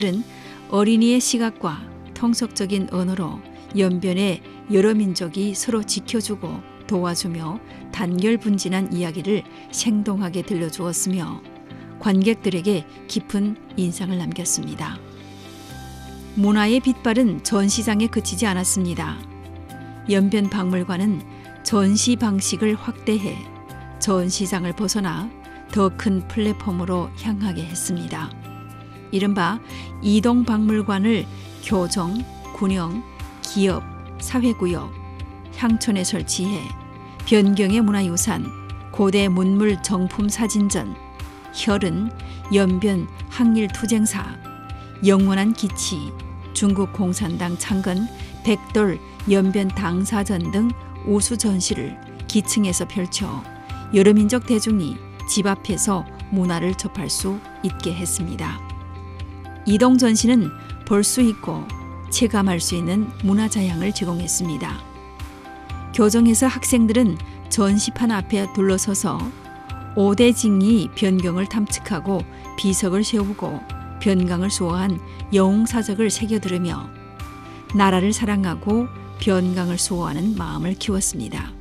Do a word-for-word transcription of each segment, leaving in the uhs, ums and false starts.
은 어린이의 시각과 통속적인 언어로 연변의 여러 민족이 서로 지켜주고 도와주며 단결분진한 이야기를 생동하게 들려주었으며 관객들에게 깊은 인상을 남겼습니다. 문화의 빛발은 전시장에 그치지 않았습니다. 연변박물관은 전시 방식을 확대해 전시장을 벗어나 더 큰 플랫폼으로 향하게 했습니다. 이른바 이동박물관을 교정, 군영, 기업, 사회구역, 향촌에 설치해 변경의 문화유산, 고대 문물 정품 사진전, 혈은, 연변 항일투쟁사, 영원한 기치, 중국 공산당 창건, 백돌 연변 당사전 등 우수 전시를 기층에서 펼쳐 여러 민족 대중이 집 앞에서 문화를 접할 수 있게 했습니다. 이동 전시는 볼 수 있고 체감할 수 있는 문화자양을 제공했습니다. 교정에서 학생들은 전시판 앞에 둘러서서 오대징이 변경을 탐측하고 비석을 세우고 변강을 수호한 영웅사적을 새겨 들으며 나라를 사랑하고 변강을 수호하는 마음을 키웠습니다.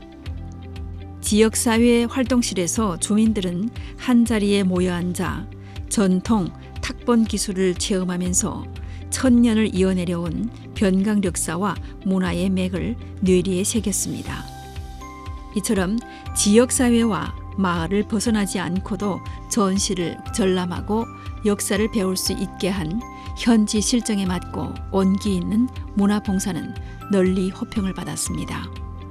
지역사회 활동실에서 주민들은 한자리에 모여 앉아 전통 탁본 기술을 체험하면서 천년을 이어내려온 변강 역사와 문화의 맥을 뇌리에 새겼습니다. 이처럼 지역사회와 마을을 벗어나지 않고도 전시를 전람하고 역사를 배울 수 있게 한 현지 실정에 맞고 온기 있는 문화봉사는 널리 호평을 받았습니다.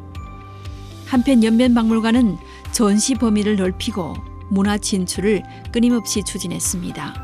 한편 연변박물관은 전시 범위를 넓히고 문화 진출을 끊임없이 추진했습니다.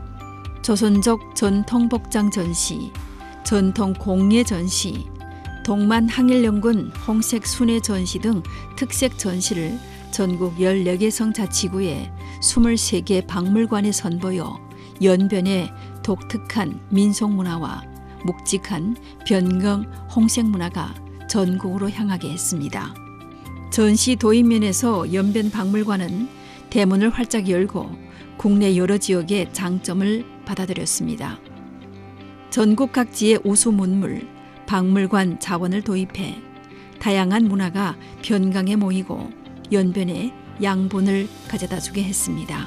조선족 전통복장 전시, 전통 공예 전시, 동만 항일연군 홍색 순회 전시 등 특색 전시를 전국 열네 개 성 자치구에 이십삼 개 박물관에 선보여 연변의 독특한 민속문화와 묵직한 변경 홍색문화가 전국으로 향하게 했습니다. 전시 도입면에서 연변박물관은 대문을 활짝 열고 국내 여러 지역의 장점을 받아들였습니다. 전국 각지의 우수 문물, 박물관 자원을 도입해 다양한 문화가 변강에 모이고 연변에 양분을 가져다주게 했습니다.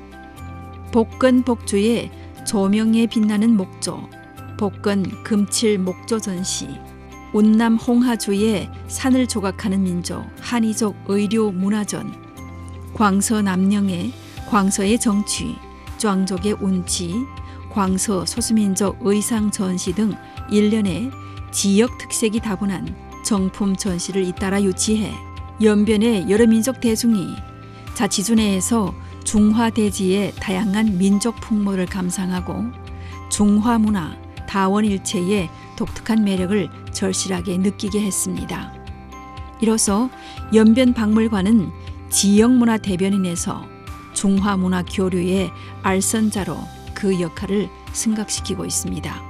복근 복주의 조명에 빛나는 목조, 복근 금칠 목조 전시, 운남 홍하주의 산을 조각하는 민족 한이족 의류 문화전, 광서 남령의 광서의 정취, 庄족의 운치, 광서 소수민족 의상 전시 등 일련의 지역 특색이 다분한 정품 전시를 잇따라 유치해 연변의 여러 민족 대중이 자치주 내에서 중화대지의 다양한 민족 풍모를 감상하고 중화문화 다원일체의 독특한 매력을 절실하게 느끼게 했습니다. 이로써 연변박물관은 지역문화 대변인에서 중화문화 교류의 알선자로 그 역할을 승각시키고 있습니다.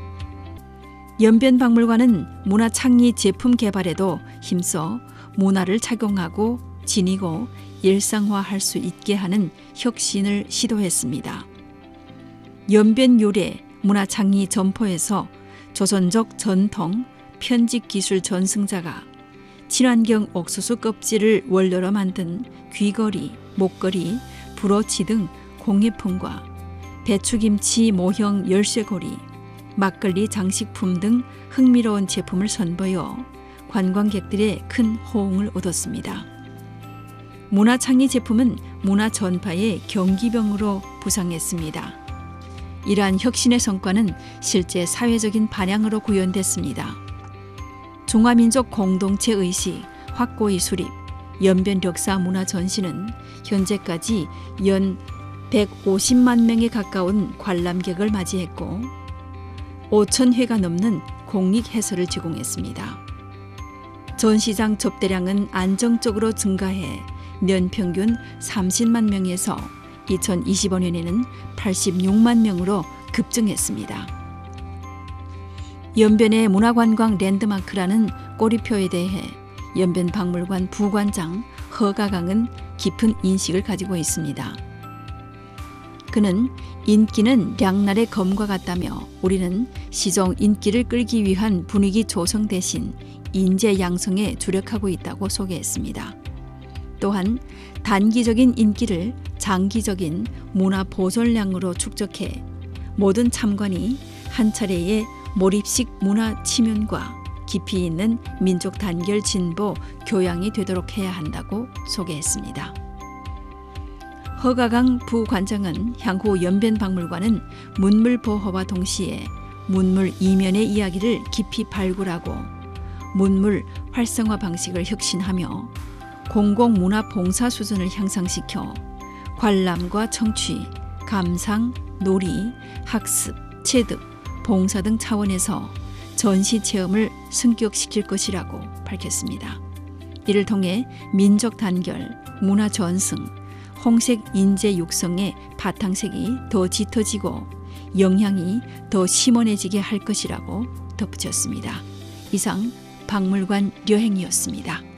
연변박물관은 문화창의 제품 개발에도 힘써 문화를 착용하고 지니고 일상화할 수 있게 하는 혁신을 시도했습니다. 연변유래 문화창의 점포에서 조선족 전통 편집기술 전승자가 친환경 옥수수 껍질을 원료로 만든 귀걸이, 목걸이, 브로치 등 공예품과 배추김치 모형 열쇠고리, 막걸리 장식품 등 흥미로운 제품을 선보여 관광객들의 큰 호응을 얻었습니다. 문화창의 제품은 문화 전파의 경기병으로 부상했습니다. 이러한 혁신의 성과는 실제 사회적인 반향으로 구현됐습니다. 중화민족 공동체 의식 확고히 수립, 연변 역사 문화 전시는 현재까지 연 백오십만 명에 가까운 관람객을 맞이했고 오천 회가 넘는 공익 해설을 제공했습니다. 전시장 접대량은 안정적으로 증가해 연평균 삼십만 명에서 이천이십오 년에는 팔십육만 명으로 급증했습니다. 연변의 문화관광 랜드마크라는 꼬리표에 대해 연변박물관 부관장 허가강은 깊은 인식을 가지고 있습니다. 그는 인기는 양날의 검과 같다며 우리는 시종 인기를 끌기 위한 분위기 조성 대신 인재 양성에 주력하고 있다고 소개했습니다. 또한 단기적인 인기를 장기적인 문화 보존량으로 축적해 모든 참관이 한 차례의 몰입식 문화 침윤과 깊이 있는 민족 단결 진보 교양이 되도록 해야 한다고 소개했습니다. 허가강 부관장은 향후 연변박물관은 문물 보호와 동시에 문물 이면의 이야기를 깊이 발굴하고 문물 활성화 방식을 혁신하며 공공문화 봉사 수준을 향상시켜 관람과 청취, 감상, 놀이, 학습, 체득, 봉사 등 차원에서 전시 체험을 승격시킬 것이라고 밝혔습니다. 이를 통해 민족 단결, 문화 전승, 홍색 인재 육성의 바탕색이 더 짙어지고 영향이 더 심원해지게 할 것이라고 덧붙였습니다. 이상 박물관 여행이었습니다.